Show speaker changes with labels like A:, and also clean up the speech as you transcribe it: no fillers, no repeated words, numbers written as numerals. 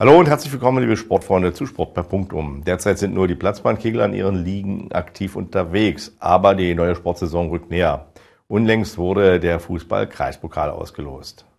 A: Hallo und herzlich willkommen, liebe Sportfreunde, zu Sport per Punktum. Derzeit sind nur die Platzbahnkegler in ihren Ligen aktiv unterwegs, aber die neue Sportsaison rückt näher. Unlängst wurde der Fußball-Kreispokal ausgelost.